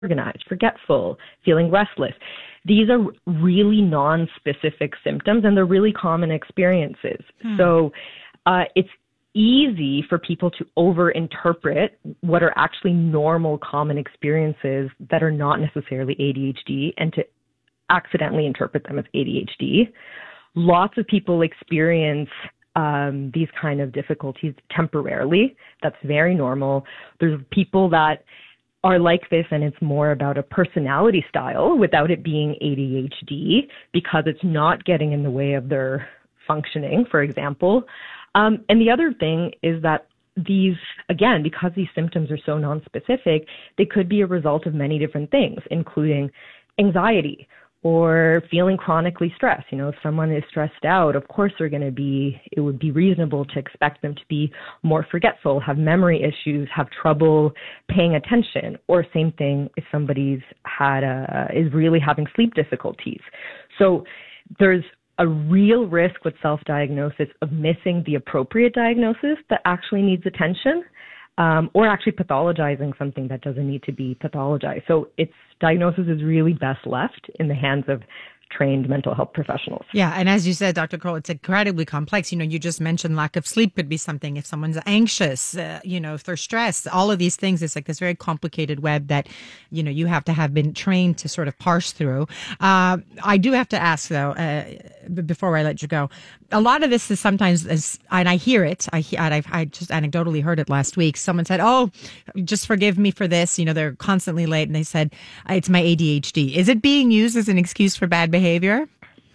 disorganized, forgetful, feeling restless. These are really non-specific symptoms, and they're really common experiences. So it's easy for people to overinterpret what are actually normal, common experiences that are not necessarily ADHD and to accidentally interpret them as ADHD. Lots of people experience these kind of difficulties temporarily. That's very normal. There's people that are like this, and it's more about a personality style without it being ADHD because it's not getting in the way of their functioning, for example. And the other thing is that these, again, because these symptoms are so nonspecific, they could be a result of many different things, including anxiety or feeling chronically stressed. You know, if someone is stressed out, of course it would be reasonable to expect them to be more forgetful, have memory issues, have trouble paying attention, or same thing if somebody's is really having sleep difficulties. So there's a real risk with self-diagnosis of missing the appropriate diagnosis that actually needs attention, or actually pathologizing something that doesn't need to be pathologized. So diagnosis is really best left in the hands of trained mental health professionals. Yeah, and as you said, Dr. Kroll, it's incredibly complex. You know, you just mentioned lack of sleep could be something. If someone's anxious, if they're stressed, all of these things, it's like this very complicated web that, you have to have been trained to sort of parse through. I do have to ask, though, before I let you go, a lot of this is sometimes, and I hear it, I just anecdotally heard it last week. Someone said, oh, just forgive me for this. They're constantly late. And they said, it's my ADHD. Is it being used as an excuse for bad behavior?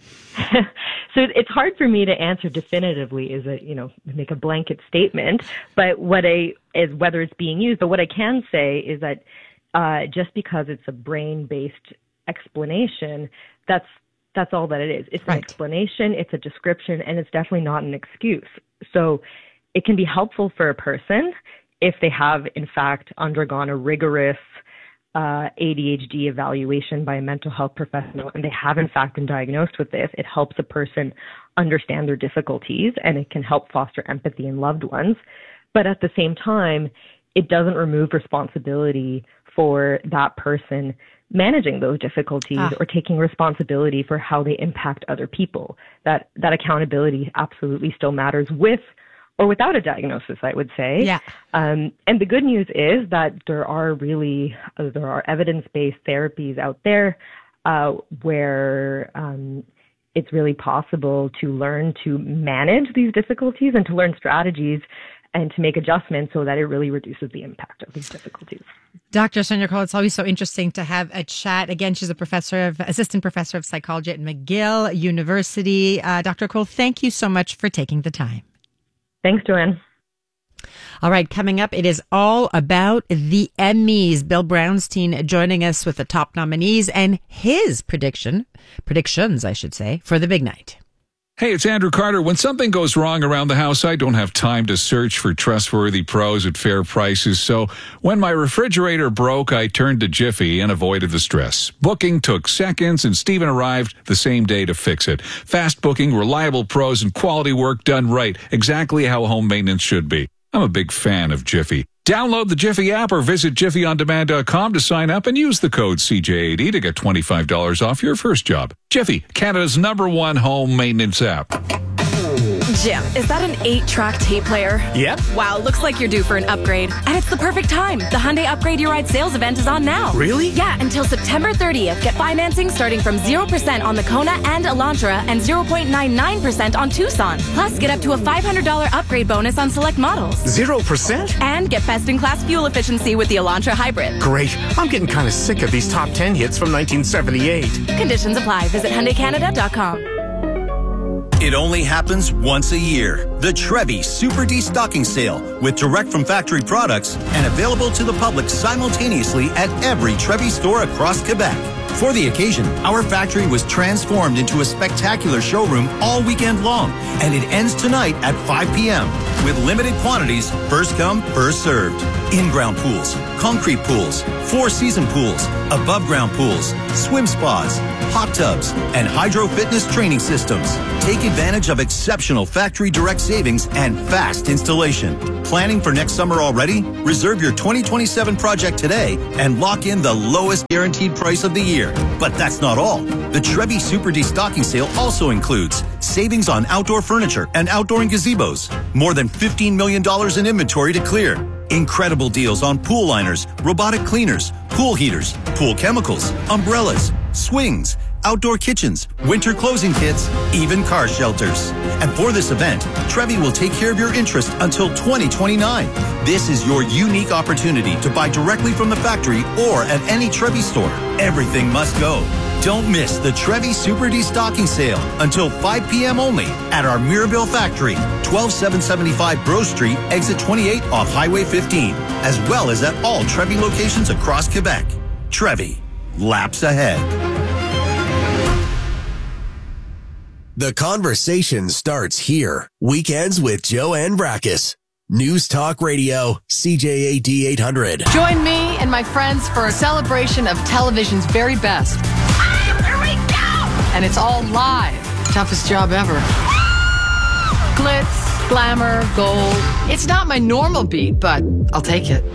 So it's hard for me to answer definitively, make a blanket statement, but whether it's being used. But what I can say is that just because it's a brain-based explanation, that's all that it is. It's an explanation, it's a description, and it's definitely not an excuse. So it can be helpful for a person if they have, in fact, undergone a rigorous ADHD evaluation by a mental health professional, and they have, in fact, been diagnosed with this. It helps a person understand their difficulties, and it can help foster empathy in loved ones. But at the same time, it doesn't remove responsibility for that person managing those difficulties or taking responsibility for how they impact other people. That accountability absolutely still matters with or without a diagnosis, I would say. Yeah. And the good news is that there are evidence-based therapies out there where it's really possible to learn to manage these difficulties and to learn strategies and to make adjustments so that it really reduces the impact of these difficulties. Dr. Sonia Kroll, it's always so interesting to have a chat. Again, she's assistant professor of psychology at McGill University. Dr. Kroll, thank you so much for taking the time. Thanks, Joanne. All right, coming up, it is all about the Emmys. Bill Brownstein joining us with the top nominees and his predictions, for the big night. Hey, it's Andrew Carter. When something goes wrong around the house, I don't have time to search for trustworthy pros at fair prices. So when my refrigerator broke, I turned to Jiffy and avoided the stress. Booking took seconds, and Steven arrived the same day to fix it. Fast booking, reliable pros, and quality work done right. Exactly how home maintenance should be. I'm a big fan of Jiffy. Download the Jiffy app or visit jiffyondemand.com to sign up and use the code CJ80 to get $25 off your first job. Jiffy, Canada's #1 home maintenance app. Jim, is that an 8-track tape player? Yep. Wow, looks like you're due for an upgrade. And it's the perfect time. The Hyundai Upgrade Your Ride sales event is on now. Really? Yeah, until September 30th. Get financing starting from 0% on the Kona and Elantra and 0.99% on Tucson. Plus, get up to a $500 upgrade bonus on select models. 0%? And get best-in-class fuel efficiency with the Elantra Hybrid. Great. I'm getting kind of sick of these top 10 hits from 1978. Conditions apply. Visit HyundaiCanada.com. It only happens once a year. The Trevi Super Destocking Sale with direct from factory products and available to the public simultaneously at every Trevi store across Quebec. For the occasion, our factory was transformed into a spectacular showroom all weekend long, and it ends tonight at 5 p.m. with limited quantities, first come, first served. In-ground pools, concrete pools, 4-season pools, above-ground pools, swim spas, hot tubs, and Hydro Fitness training systems. Take advantage of exceptional factory direct savings and fast installation. Planning for next summer already? Reserve your 2027 project today and lock in the lowest guaranteed price of the year. But that's not all. The Trevi Super Destocking Sale also includes savings on outdoor furniture and outdoor gazebos. More than $15 million in inventory to clear. Incredible deals on pool liners, robotic cleaners, pool heaters, pool chemicals, umbrellas, swings, outdoor kitchens, winter closing kits, even car shelters. And for this event, Trevi will take care of your interest until 2029. This is your unique opportunity to buy directly from the factory or at any Trevi store. Everything must go. Don't miss the Trevi Super Destocking Sale until 5 p.m. only at our Mirabel factory, 12775 Bro Street, exit 28 off Highway 15, as well as at all Trevi locations across Quebec. Trevi, laps ahead. The conversation starts here. Weekends with Joanne Brackus. News Talk Radio, CJAD 800. Join me and my friends for a celebration of television's very best. Here we go! And it's all live. Toughest job ever. Glitz, glamour, gold. It's not my normal beat, but I'll take it.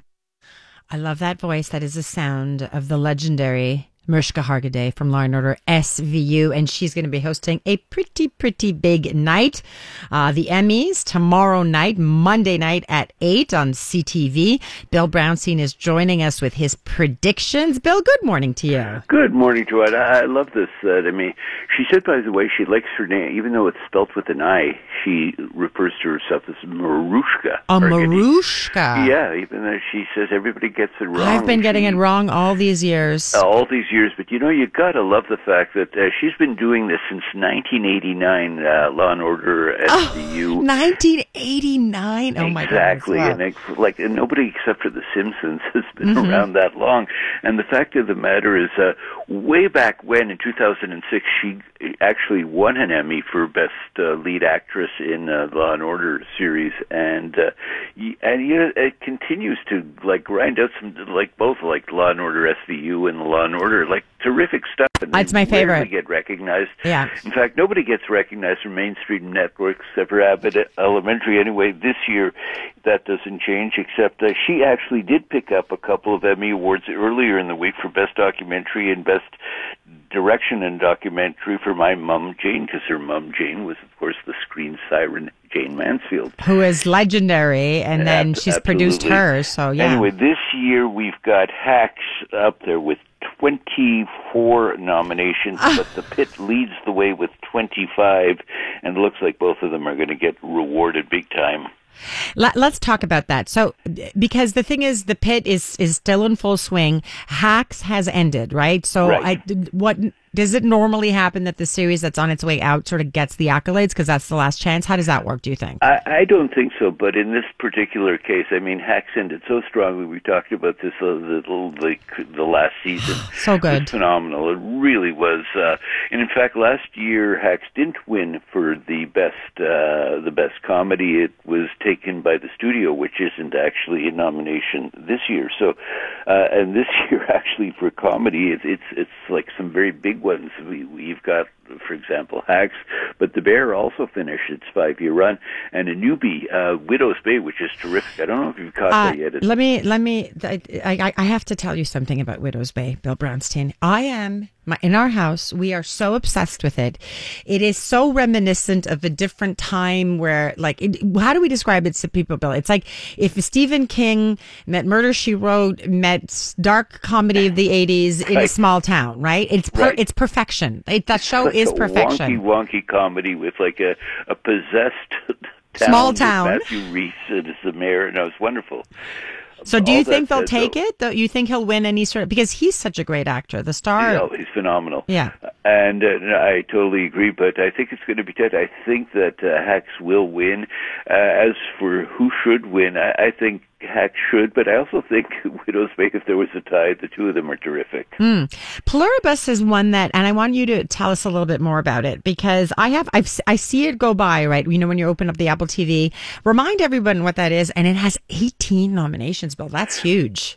I love that voice. That is the sound of the legendary Mariska Hargitay from Law & Order SVU, and she's going to be hosting a pretty big night. The Emmys tomorrow night, Monday night at 8 on CTV. Bill Brownstein is joining us with his predictions. Bill, good morning to you. Good morning, Joanne. I love this. She said, by the way, she likes her name, even though it's spelt with an I, she refers to herself as Marushka. Marushka. Yeah, even though she says everybody gets it wrong. I've been getting it wrong all these years. But you gotta love the fact that she's been doing this since 1989, Law and Order SVU. 1989? Oh my God. Exactly. And nobody except for The Simpsons has been around that long. And the fact of the matter is, way back when, in 2006, she actually won an Emmy for Best Lead Actress in Law and Order series. And it continues to grind out some, both Law and Order SVU and Law and Order, terrific stuff. And it's my favorite. Rarely get recognized. Yeah. In fact, nobody gets recognized from mainstream networks except for Abbott Elementary. Anyway, this year that doesn't change, except she actually did pick up a couple of Emmy Awards earlier in the week for Best Documentary and Best Direction and Documentary for My Mom Jane, because her mom Jane was, of course, the screen siren Jane Mansfield, who is legendary, and then she's produced her. So yeah. Anyway, this year we've got Hacks up there with 24 nominations, but The Pit leads the way with 25, and it looks like both of them are going to get rewarded big time. Let's talk about that. So, because the thing is, The Pit is still in full swing. Hacks has ended, right? So, right. What does it normally happen that the series that's on its way out sort of gets the accolades because that's the last chance? How does that work, do you think? I don't think so, but in this particular case, Hacks ended so strongly. We talked about this the last season. So good. It was phenomenal. It really was. And in fact, last year, Hacks didn't win for the best comedy. It was taken by the studio, which isn't actually a nomination this year. So, and this year, actually, for comedy, it's like some very big ones. We've got, for example, Hacks, but The Bear also finished its 5-year run, and a newbie, Widow's Bay, which is terrific. I don't know if you've caught that yet. I have to tell you something about Widow's Bay, Bill Brownstein. In our house, we are so obsessed with it. It is so reminiscent of a different time where, how do we describe it to people, Bill? It's like if Stephen King met Murder, She Wrote, met dark comedy of the 80s in a small town, right? It's perfection. That show is perfection. Wonky comedy with a possessed small town. Matthew Reese as the mayor. No, it's wonderful. So do you think they'll take it? You think he'll win any sort of, because he's such a great actor, the star? He's phenomenal. Yeah. And I totally agree, but I think it's going to be tight. I think that Hacks will win. As for who should win, I think Hacks should, but I also think Widow's Bay, if there was a tie, the two of them are terrific. Pluribus is one that, and I want you to tell us a little bit more about it, because I see it go by, right? When you open up the Apple TV, remind everyone what that is, and it has 18 nominations, Bill. That's huge.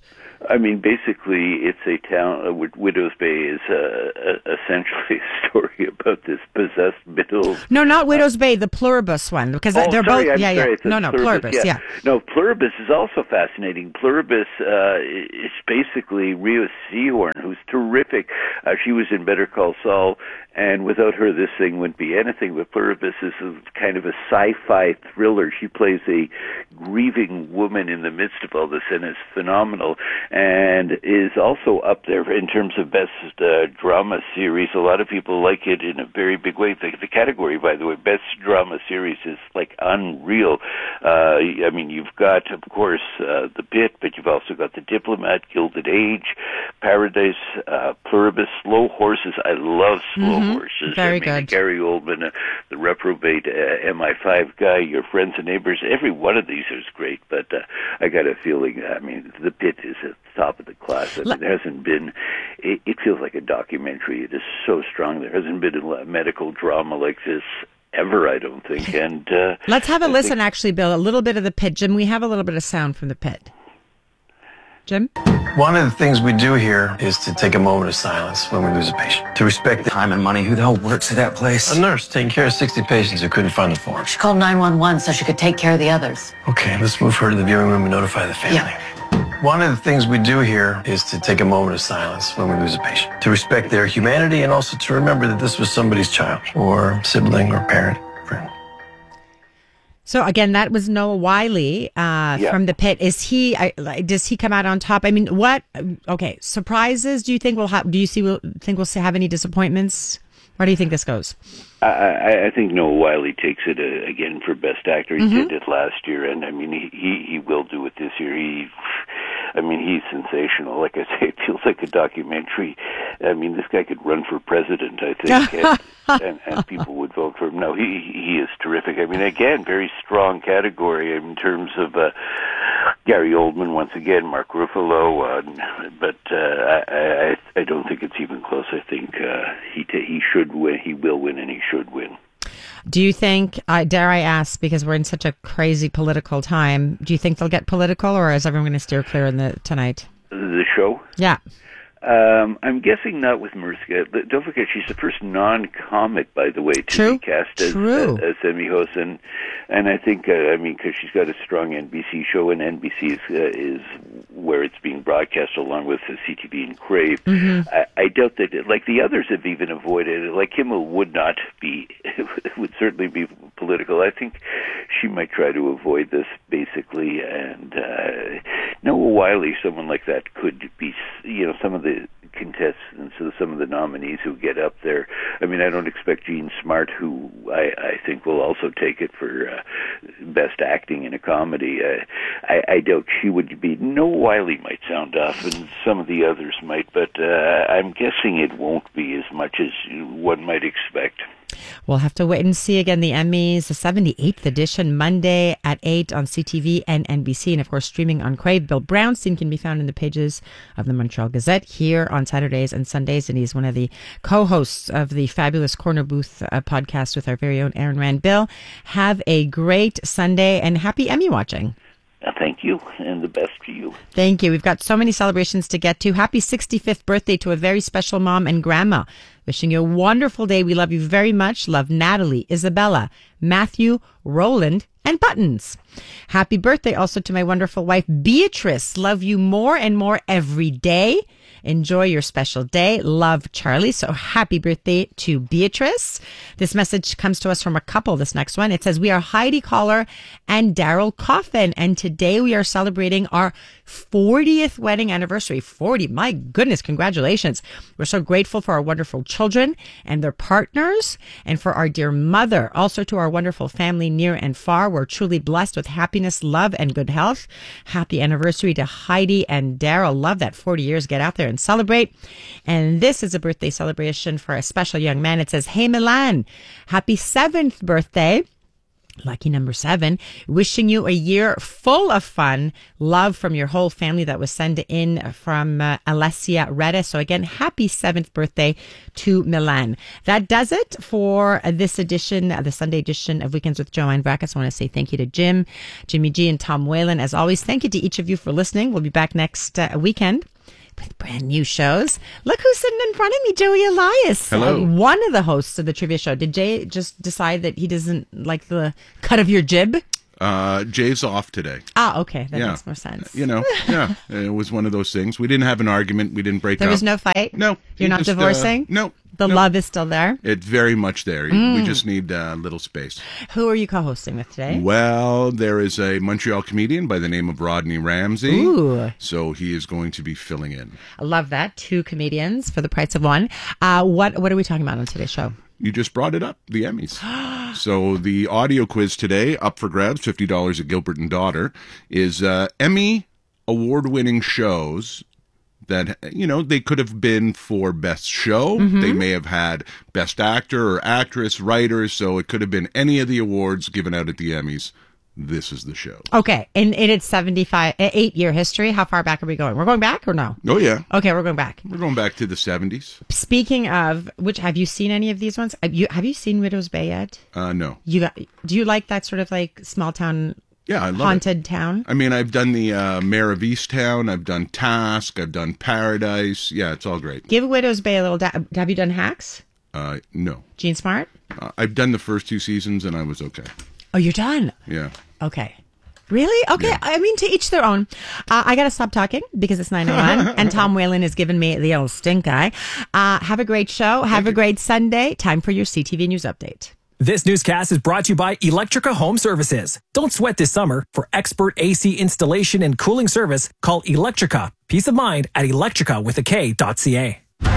I mean, basically, it's a town. Widows Bay is essentially a story about this possessed middle. No, not Widows Bay, the Pluribus one, because they're both. Pluribus. Yeah. No, Pluribus is also fascinating. Pluribus is basically Rhea Seehorn, who's terrific. She was in Better Call Saul, and without her, this thing wouldn't be anything. But Pluribus is kind of a sci-fi thriller. She plays a grieving woman in the midst of all this, and is phenomenal, and is also up there in terms of best drama series. A lot of people like it in a very big way. The category, by the way, best drama series is like unreal. I mean, you've got, of course, The Pit, but you've also got The Diplomat, Gilded Age, Paradise, Pluribus, Slow Horses. I love Slow Horses. Very good. Gary Oldman, the reprobate MI5 guy, Your Friends and Neighbors. Every one of these is great, but I got a feeling, I mean, The Pit is at the top of the class. I mean, there hasn't been, it feels like a documentary. It is so strong. There hasn't been a medical drama like this ever, I don't think. And let's have a listen, actually, Bill, a little bit of The Pit. Jim, we have a little bit of sound from The Pit. Jim? One of the things we do here is to take a moment of silence when we lose a patient. To respect the time and money. Who the hell works at that place? A nurse taking care of 60 patients who couldn't find the form. She called 911 so she could take care of the others. Okay, let's move her to the viewing room and notify the family. Yeah. One of the things we do here is to take a moment of silence when we lose a patient. To respect their humanity and also to remember that this was somebody's child or sibling or parent, friend. So again, that was Noah Wiley from The Pit. Does he come out on top? I mean, what? Okay, surprises? Do you think we'll have? Think we'll have any disappointments? Where do you think this goes? I think Noah Wiley takes it again for Best Actor. He did it last year, and I mean he will do it this year. He's sensational. Like I say, it feels like a documentary. I mean, this guy could run for president, I think, and people would vote for him. No, he is terrific. I mean, again, very strong category in terms of Gary Oldman once again, Mark Ruffalo, but I don't think it's even close. I think he should win. He will win, and he should win. Do you think, dare I ask, because we're in such a crazy political time, do you think they'll get political, or is everyone going to steer clear tonight? The show? Yeah. I'm guessing not with Mariska. Don't forget, she's the first non-comic, by the way, to be cast as Emmy host, and I think, because she's got a strong NBC show, and NBC is where it's being broadcast along with CTV and Crave. I doubt that, like the others have even avoided it. Like Kimmel would not be, would certainly be political. I think she might try to avoid this, basically, and Noah Wiley, someone like that, could be, some of the contestants, some of the nominees who get up there. I mean, I don't expect Jean Smart, who I think will also take it for best acting in a comedy. I doubt she would be. Noah Wiley might sound off, and some of the others might, but I'm guessing it won't be as much as one might expect. We'll have to wait and see. Again, the Emmys, the 78th edition, Monday at 8 on CTV and NBC, and of course streaming on Crave. Bill Brownstein can be found in the pages of the Montreal Gazette here on Saturdays and Sundays, and he's one of the co-hosts of the fabulous Corner Booth podcast with our very own Aaron Rand. Bill, have a great Sunday and happy Emmy watching. Thank you, and the best to you. Thank you. We've got so many celebrations to get to. Happy 65th birthday to a very special mom and grandma. Wishing you a wonderful day. We love you very much. Love Natalie, Isabella, Matthew, Roland, and Buttons. Happy birthday also to my wonderful wife, Beatrice. Love you more and more every day. Enjoy your special day. Love, Charlie. So happy birthday to Beatrice. This message comes to us from a couple, this next one. It says, we are Heidi Collar and Daryl Coffin, and today we are celebrating our 40th wedding anniversary. 40. My goodness. Congratulations. We're so grateful for our wonderful children and their partners, and for our dear mother. Also to our wonderful family near and far. We're truly blessed with happiness, love, and good health. Happy anniversary to Heidi and Daryl. Love that 40 years. Get out there and celebrate. And this is a birthday celebration for a special young man. It says, hey Milan, happy 7th birthday. Lucky number 7, wishing you a year full of fun, love from your whole family. That was sent in from Alessia Retta. So again, happy 7th birthday to Milan. That does it for this edition, the Sunday edition of Weekends with Joanne Brackus. I want to say thank you to Jimmy G, and Tom Whalen. As always, thank you to each of you for listening. We'll be back next weekend with brand new shows. Look who's sitting in front of me, Joey Elias. Hello. One of the hosts of the trivia show. Did Jay just decide that he doesn't like the cut of your jib? Jay's off today. Ah, okay. That makes more sense. Yeah. It was one of those things. We didn't have an argument. We didn't break up. There was no fight? No. You're not divorcing? No. The love is still there? It's very much there. We just need a little space. Who are you co-hosting with today? Well, there is a Montreal comedian by the name of Rodney Ramsey. Ooh. So he is going to be filling in. I love that. 2 comedians for the price of 1. What are we talking about on today's show? You just brought it up, the Emmys. So the audio quiz today, up for grabs, $50 at Gilbert and Daughter, is Emmy award-winning shows that, they could have been for Best Show. Mm-hmm. They may have had Best Actor or Actress, Writer, so it could have been any of the awards given out at the Emmys. This is the show. Okay, and it's 8-year history. How far back are we going? We're going back or no? Oh, yeah. Okay, we're going back. We're going back to the 70s. Speaking of which, have you seen any of these ones? Have you seen Widow's Bay yet? No. Do you like that sort of like small town? Yeah, I love haunted town. I mean, I've done the Mayor of Easttown. I've done Task. I've done Paradise. Yeah, it's all great. Give Widow's Bay a little. Have you done Hacks? No. Jean Smart? I've done the first 2 seasons, and I was okay. Oh, you're done? Yeah. Okay. Really? Okay. Yeah. I mean, to each their own. I got to stop talking because it's 9:01 and Tom Whalen has given me the old stink eye. Have a great show. Have a great Sunday. Time for your CTV News Update. This newscast is brought to you by Electrica Home Services. Don't sweat this summer. For expert AC installation and cooling service, call Electrica. Peace of mind at electrica.ca.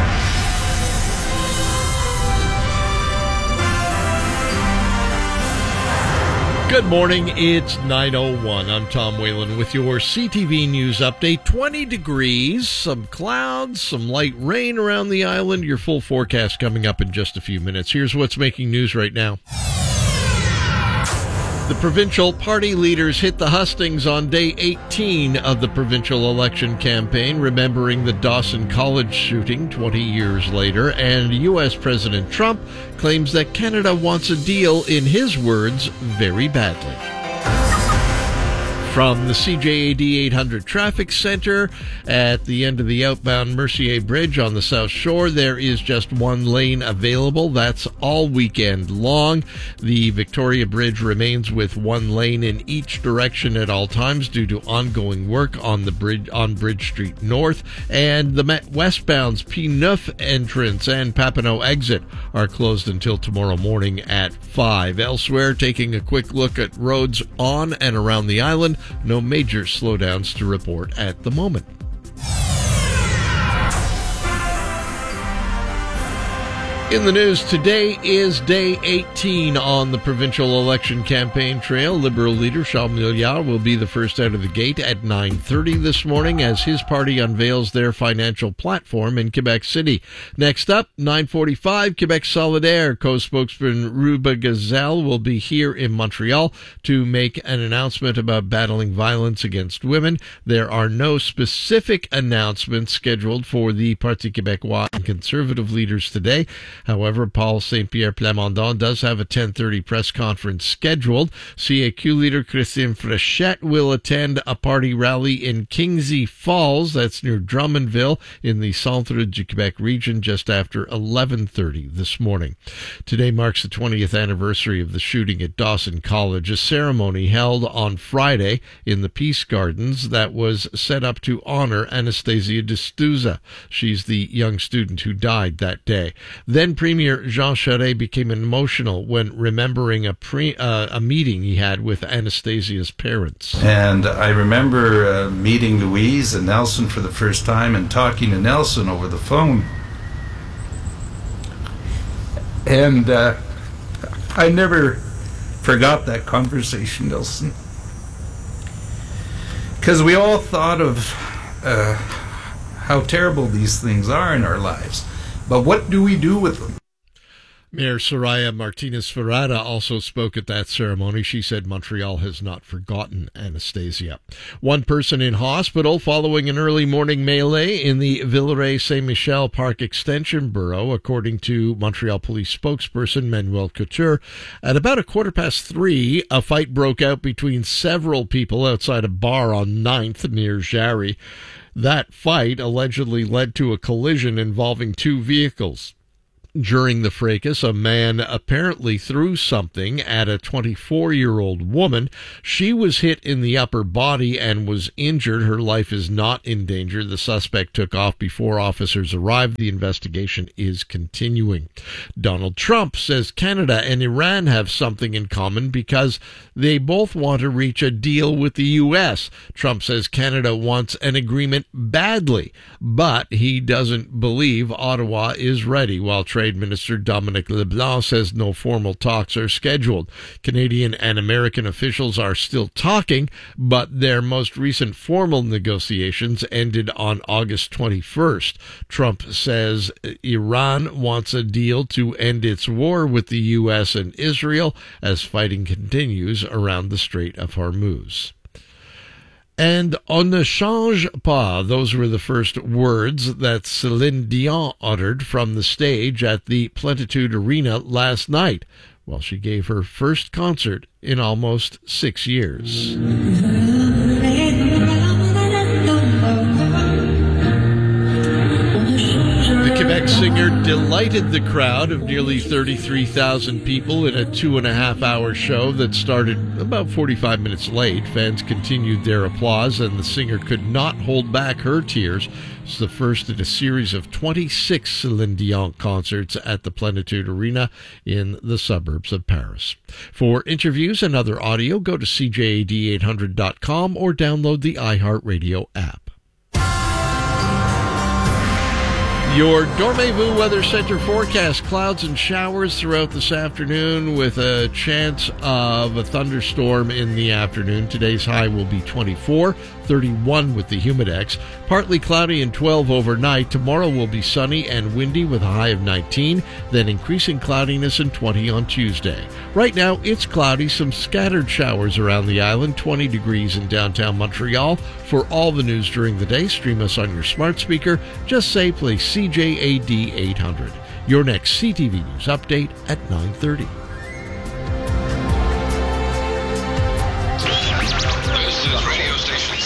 Good morning, it's 9:01. I'm Tom Whalen with your CTV News Update. 20 degrees, some clouds, some light rain around the island. Your full forecast coming up in just a few minutes. Here's what's making news right now. The provincial party leaders hit the hustings on day 18 of the provincial election campaign, remembering the Dawson College shooting 20 years later, and U.S. President Trump claims that Canada wants a deal, in his words, very badly. From the CJAD 800 Traffic Center at the end of the outbound Mercier Bridge on the South Shore, there is just 1 lane available. That's all weekend long. The Victoria Bridge remains with 1 lane in each direction at all times due to ongoing work on the bridge on Bridge Street North. And the westbound's P9 entrance and Papineau exit are closed until tomorrow morning at 5. Elsewhere, taking a quick look at roads on and around the island. No major slowdowns to report at the moment. In the news, today is day 18 on the provincial election campaign trail. Liberal leader Charles Milliard will be the first out of the gate at 9:30 this morning as his party unveils their financial platform in Quebec City. Next up, 9:45, Quebec Solidaire co-spokesman Ruba Gazelle will be here in Montreal to make an announcement about battling violence against women. There are no specific announcements scheduled for the Parti Québécois and Conservative leaders today. However, Paul Saint-Pierre Plamondon does have a 10:30 press conference scheduled. CAQ leader Christine Fréchette will attend a party rally in Kingsey Falls, that's near Drummondville, in the Centre du Québec region, just after 11:30 this morning. Today marks the 20th anniversary of the shooting at Dawson College, a ceremony held on Friday in the Peace Gardens that was set up to honor Anastasia de Souza. She's the young student who died that day. Then Premier Jean Charest became emotional when remembering a meeting he had with Anastasia's parents. And I remember meeting Louise and Nelson for the first time and talking to Nelson over the phone. And I never forgot that conversation, Nelson. Because we all thought of how terrible these things are in our lives. But what do we do with them? Mayor Soraya Martinez-Ferrara also spoke at that ceremony. She said Montreal has not forgotten Anastasia. One person in hospital following an early morning melee in the Villeray-Saint-Michel Park Extension Borough, according to Montreal Police spokesperson Manuel Couture. At about 3:15, a fight broke out between several people outside a bar on 9th near Jarry. That fight allegedly led to a collision involving two vehicles. During the fracas, a man apparently threw something at a 24-year-old woman. She was hit in the upper body and was injured. Her life is not in danger. The suspect took off before officers arrived. The investigation is continuing. Donald Trump says Canada and Iran have something in common because they both want to reach a deal with the U.S. Trump says Canada wants an agreement badly, but he doesn't believe Ottawa is ready, while Trade Minister Dominic LeBlanc says no formal talks are scheduled. Canadian and American officials are still talking, but their most recent formal negotiations ended on August 21st. Trump says Iran wants a deal to end its war with the U.S. and Israel as fighting continues around the Strait of Hormuz. And on ne change pas, those were the first words that Céline Dion uttered from the stage at the Plenitude Arena last night, while she gave her first concert in almost 6 years. Quebec singer delighted the crowd of nearly 33,000 people in a 2.5-hour show that started about 45 minutes late. Fans continued their applause, and the singer could not hold back her tears. It's the first in a series of 26 Céline Dion concerts at the Plenitude Arena in the suburbs of Paris. For interviews and other audio, go to CJAD800.com or download the iHeartRadio app. Your Dormez-vous Weather Center forecast: clouds and showers throughout this afternoon with a chance of a thunderstorm in the afternoon. Today's high will be 24, 31 with the Humidex. Partly cloudy and 12 overnight. Tomorrow will be sunny and windy with a high of 19, then increasing cloudiness and 20 on Tuesday. Right now, it's cloudy, some scattered showers around the island, 20 degrees in downtown Montreal. For all the news during the day, stream us on your smart speaker. Just say play CJAD 800. Your next CTV News update at 9:30. This is radio station